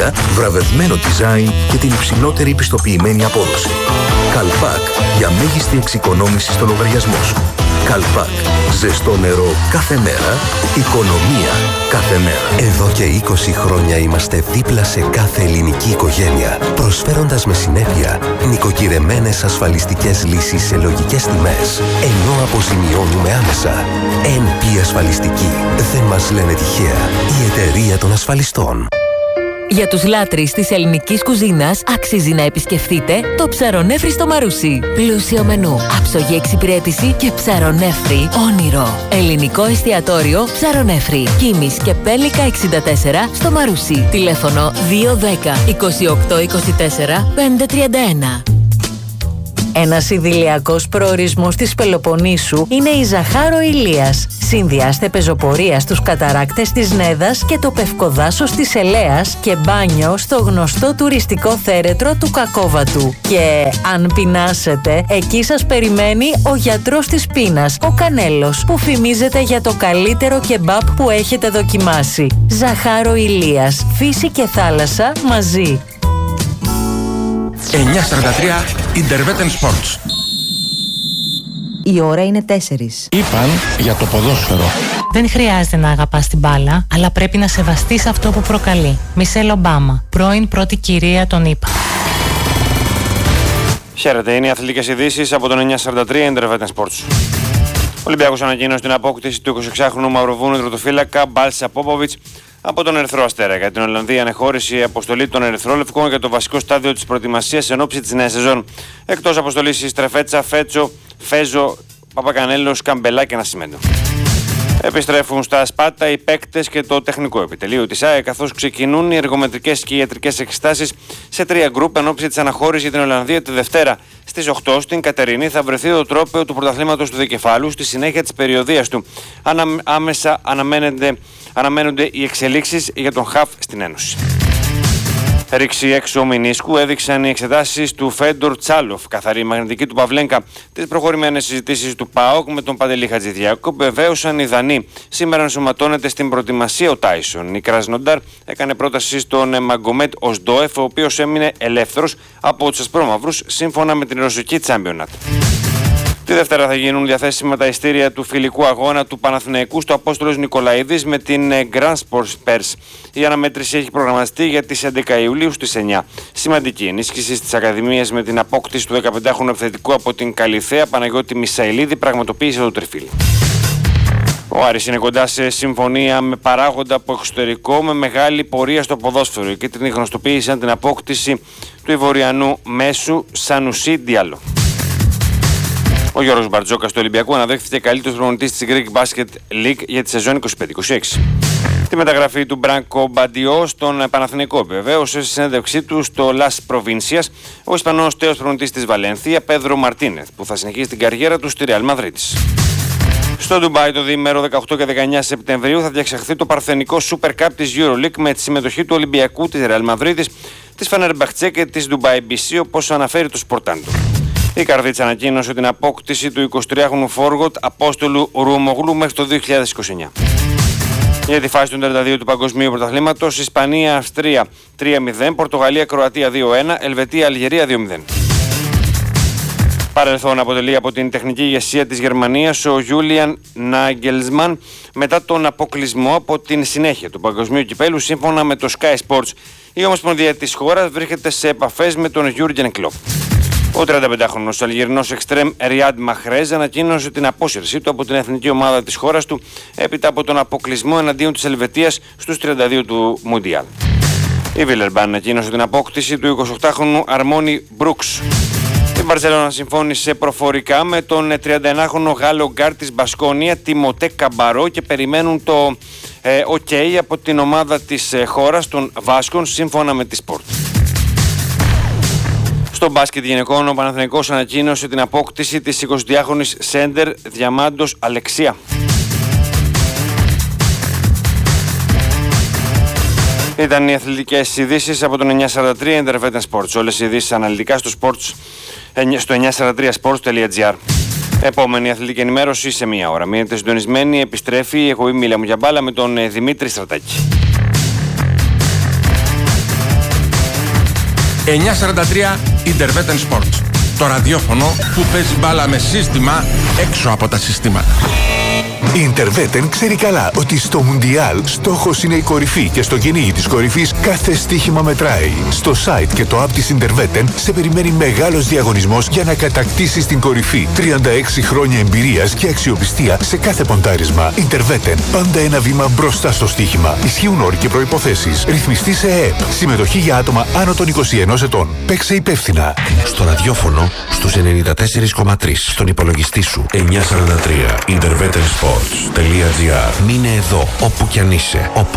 τεχνολογία, βραβευμένο design και την υψηλότερη πιστοποιημένη απόδοση. Καλπάκ, για μέγιστη εξοικονόμηση στο λογαριασμό σου. Καλπάκ, ζεστό νερό κάθε μέρα, οικονομία κάθε μέρα. Εδώ και 20 χρόνια είμαστε δίπλα σε κάθε ελληνική οικογένεια, προσφέροντας με συνέπεια νοικοκυρεμένες ασφαλιστικές λύσεις σε λογικές τιμές, ενώ αποζημιώνουμε άμεσα. NP Ασφαλιστική. Δεν μας λένε τυχαία. Η εταιρεία των ασφαλιστών. Για τους λάτρεις της ελληνικής κουζίνας αξίζει να επισκεφτείτε το Ψαρονέφρι στο Μαρούσι. Πλούσιο μενού, άψογη εξυπηρέτηση και ψαρονέφρι όνειρο. Ελληνικό εστιατόριο Ψαρονέφρι. Κίμης και Πέλικα 64 στο Μαρούσι. Τηλέφωνο 210 28 24 531. Ένας ιδηλιακός προορισμός της Πελοποννήσου είναι η Ζαχάρο Ηλίας. Συνδυάστε πεζοπορία στους καταράκτες της Νέδας και το Πευκοδάσος της Ελέας και μπάνιο στο γνωστό τουριστικό θέρετρο του Κακόβατου. Και αν πεινάσετε, εκεί σας περιμένει ο γιατρός της πείνας, ο Κανέλος, που φημίζεται για το καλύτερο κεμπάπ που έχετε δοκιμάσει. Ζαχάρο Ηλίας. Φύση και θάλασσα μαζί. 9:43 Intervetten Sports. Η ώρα είναι 4. Είπαν για το ποδόσφαιρο. Δεν χρειάζεται να αγαπάς την μπάλα, αλλά πρέπει να σεβαστείς αυτό που προκαλεί. Μισελ Ομπάμα, πρώην πρώτη κυρία των ΗΠΑ. Χαίρετε, είναι οι αθλητικές ειδήσεις από τον 943 Intervetten Sports. Ο Ολυμπιακός ανακοίνωσε την απόκτηση του 26χρονου Μαυροβούνου τερματοφύλακα Μπάλσα Πόποβιτς από τον Ερυθρό Αστέρα. Για την Ολλανδία ανεχώρησε η αποστολή των Ερυθρόλευκων για το βασικό στάδιο της προετοιμασίας εν ώψη της νέας σεζόν. Εκτός αποστολής η Στρεφέτσα, Φέτσο, Φέζο, Παπακανέλος, Καμπελά και Νασιμέντο. Επιστρέφουν στα Σπάτα οι παίκτες και το τεχνικό επιτελείο της ΑΕ, καθώς ξεκινούν οι εργομετρικές και ιατρικές εξετάσεις σε 3 γκρουπ εν ώψη της αναχώρησης για την Ολλανδία τη Δευτέρα. Στις 8 στην Κατερίνη θα βρεθεί το τρόπαιο του πρωταθλήματος του Δικεφάλου στη συνέχεια της περιοδίας του. Άμεσα αναμένονται οι εξελίξεις για τον ΧΑΦ στην Ένωση. Ρήξη έξω μηνίσκου έδειξαν οι εξετάσεις του Φέντορ Τσάλοφ, καθαρή μαγνητική του Παυλένκα. Τις προχωρημένες συζητήσεις του ΠΑΟΚ με τον Παντελή Χατζηδιάκο βεβαίωσαν οι Δανείοι. Σήμερα ενσωματώνεται στην προετοιμασία ο Τάισον. Η Κρασνοντάρ έκανε πρόταση στον Μαγκομέτ Οσντόεφ, ο οποίος έμεινε ελεύθερος από τους ασπρόμαυρους σύμφωνα με την ρωσική Τσάμπιονατ. Τη Δευτέρα θα γίνουν διαθέσιμα τα ειστήρια του φιλικού αγώνα του Παναθηναϊκού στο Απόστολος Νικολαίδης με την Grand Sports Pers. Η αναμέτρηση έχει προγραμματιστεί για τις 11 Ιουλίου στις 9. Σημαντική ενίσχυση στις Ακαδημίες με την απόκτηση του 15χρονου επιθετικού από την Καλιθέα Παναγιώτη Μισαηλίδη πραγματοποίησε το τριφύλι. Ο Άρης είναι κοντά σε συμφωνία με παράγοντα από εξωτερικό με μεγάλη πορεία στο ποδόσφαιρο. Οι κίτρινοι γνωστοποίησαν την απόκτηση του Ιβοριανού μέσου Σανουσί Διάλο. Ο Γιώργος Μπαρτζόκας του Ολυμπιακού αναδέχθηκε καλύτερος προπονητής της Greek Basket League για τη σεζόν 25-26. Τη μεταγραφή του Μπράνκο Μπαντιό στον Παναθηναϊκό επιβεβαίωσε στη συνέντευξή του στο Las Provincias ο Ισπανός τέος προπονητής της Βαλένθια, Πέδρο Μαρτίνεθ, που θα συνεχίσει την καριέρα του στη Real Μαδρίτης. Στο Ντουμπάι το διήμερο 18 και 19 Σεπτεμβρίου θα διεξαχθεί το παρθενικό Super Cup της EuroLeague με τη συμμετοχή του Ολυμπιακού, της Real Μαδρίτης, της Φενερμπαχτσέ και της Dubai BC, όπως αναφέρει το Σπορτάντο. Η Καρδίτσα ανακοίνωσε την απόκτηση του 23χρονου φόργοτ Απόστολου Ρουμογλου μέχρι το 2029. Για τη φάση του 32 του Παγκοσμίου Πρωταθλήματος, Ισπανία-Αυστρία 3-0, Πορτογαλία-Κροατία 2-1, Ελβετία-Αλγερία 2-0. Παρελθόν αποτελεί από την τεχνική ηγεσία της Γερμανίας ο Γιούλιαν Νάγκελσμαν μετά τον αποκλεισμό από την συνέχεια του Παγκοσμίου Κυπέλου σύμφωνα με το Sky Sports. Η Ομοσπονδία της χώρας βρίσκεται σε επαφές με τον Γιούργεν Κλοπ. Ο 35χρονος Αλγερινός εξτρέμ Ριάντ Μαχρέζ ανακοίνωσε την απόσυρσή του από την εθνική ομάδα της χώρας του έπειτα από τον αποκλεισμό εναντίον της Ελβετίας στους 32 του Μουντιάλ. Η Βίλερμπαν ανακοίνωσε την απόκτηση του 28χρονου Αρμόνι Μπρούξ. Η Μπαρσελόνα συμφώνησε προφορικά με τον 31χρονο Γάλλο γκάρ της Μπασκόνια Τιμωτέ Καμπαρό και περιμένουν το OK από την ομάδα της χώρας των Βάσκων σύμφωνα με τη Sport. Στο μπάσκετ γυναικών, ο Παναθηναϊκός ανακοίνωσε την απόκτηση της 22χρονης σέντερ Διαμάντος Αλεξία. Ήταν οι αθλητικές ειδήσεις από τον 943 Intervetten Sports. Όλες οι ειδήσεις αναλυτικά στο 943sports.gr. Επόμενη αθλητική ενημέρωση σε μία ώρα. Μείνετε συντονισμένοι, επιστρέφει εγώ η Μίλα Μουγιαμπάλα με τον Δημήτρη Στρατάκη. 943 Interveten Sports. Το ραδιόφωνο που παίζει μπάλα με σύστημα έξω από τα συστήματα. Η Interveten ξέρει καλά ότι στο Μουντιάλ στόχος είναι η κορυφή και στο κυνήγι της κορυφής κάθε στοίχημα μετράει. Στο site και το app της Interveten σε περιμένει μεγάλος διαγωνισμός για να κατακτήσεις την κορυφή. 36 χρόνια εμπειρίας και αξιοπιστία σε κάθε ποντάρισμα. Interveten, πάντα ένα βήμα μπροστά στο στοίχημα. Ισχύουν όροι και προϋποθέσεις. Ρυθμιστή σε ΕΕΠ. Συμμετοχή για άτομα άνω των 21 ετών. Παίξε υπεύθυνα. Στο ραδιόφωνο στους 94,3. Στον υπολογιστή σου 943 intervetensports.gr. Μείνε εδώ όπου κι αν είσαι, όπου